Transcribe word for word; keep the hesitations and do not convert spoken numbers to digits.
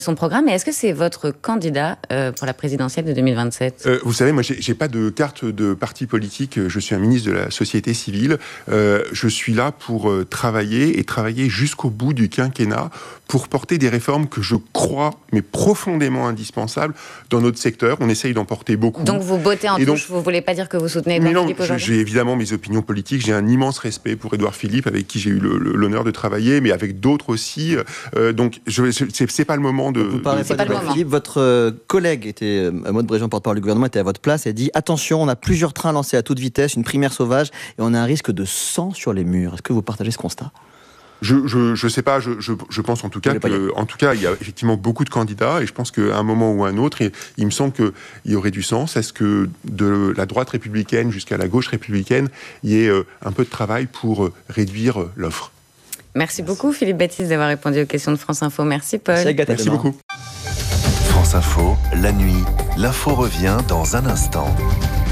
son programme. Et est-ce que c'est votre candidat euh, pour la présidentielle de deux mille vingt-sept ? euh, Vous savez, moi, j'ai, j'ai pas de carte de parti politique. Je suis un ministre de la société civile. Euh, je suis là pour euh, travailler et travailler jusqu'au bout du quinquennat pour porter des réformes que je crois, mais profondément indispensables dans notre secteur. On essaye d'en porter beaucoup. Donc vous bottez en et touche, donc, vous voulez pas dire que vous soutenez Édouard non, Philippe aujourd'hui ? J'ai évidemment mes opinions politiques. J'ai un immense respect pour Édouard Philippe, avec qui j'ai eu le, le, l'honneur de travailler, mais avec d'autres aussi. Euh, donc, je, c'est, c'est pas le moment de... Vous ne parlez de, pas d'Édouard Philippe. Votre euh, collègue, était, euh, Maud Bréjean, porte-parole du gouvernement, était à votre place et dit « Attention, on a plusieurs trains lancés à toute vitesse, une primaire sauvage, et on a un risque de sang sur les murs. » Est-ce que vous partagez ce constat ? Je, je, je sais pas, je, je, je pense en tout cas que, en tout cas, il y a effectivement beaucoup de candidats et je pense qu'à un moment ou à un autre, il, il me semble qu'il y aurait du sens. Est-ce que de la droite républicaine jusqu'à la gauche républicaine, il y ait euh, un peu de travail pour euh, réduire euh, l'offre ? Merci beaucoup Philippe Baptiste d'avoir répondu aux questions de France Info. Merci Paul. Merci, Merci beaucoup. France Info, la nuit, l'info revient dans un instant.